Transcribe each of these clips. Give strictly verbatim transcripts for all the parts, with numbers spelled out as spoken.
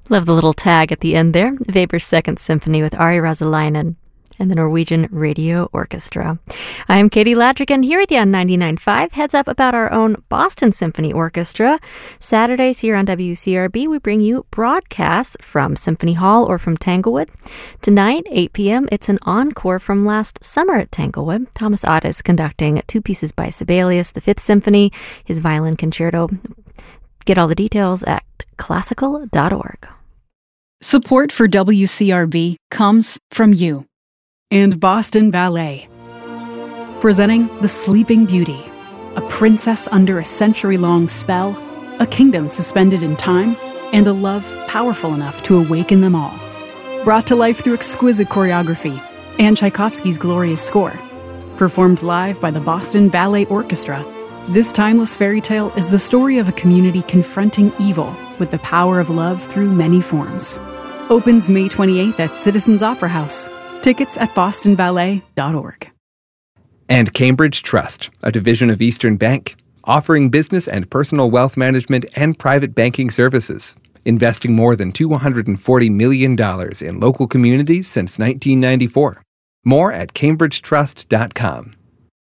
Love the little tag at the end there. Weber's Second Symphony with Ari Rasalainen and the Norwegian Radio Orchestra. I'm Katie Ladrigan here with you on ninety-nine point five. Heads up about our own Boston Symphony Orchestra. Saturdays here on W C R B, we bring you broadcasts from Symphony Hall or from Tanglewood. Tonight, eight p.m., it's an encore from last summer at Tanglewood. Thomas Ott is conducting two pieces by Sibelius, the Fifth Symphony, his violin concerto. Get all the details at classical dot org. Support for W C R B comes from you and Boston Ballet. Presenting The Sleeping Beauty, a princess under a century-long spell, a kingdom suspended in time, and a love powerful enough to awaken them all. Brought to life through exquisite choreography and Tchaikovsky's glorious score. Performed live by the Boston Ballet Orchestra, this timeless fairy tale is the story of a community confronting evil with the power of love through many forms. Opens May twenty-eighth at Citizens Opera House. Tickets at boston ballet dot org. And Cambridge Trust, a division of Eastern Bank, offering business and personal wealth management and private banking services, investing more than two hundred forty million dollars in local communities since nineteen ninety-four. More at cambridge trust dot com.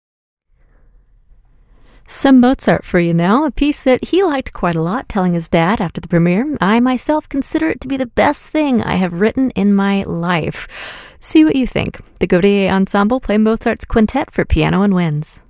Some Mozart for you now, a piece that he liked quite a lot, telling his dad after the premiere, "I myself consider it to be the best thing I have written in my life." See what you think. The Gaudier Ensemble play Mozart's quintet for piano and winds.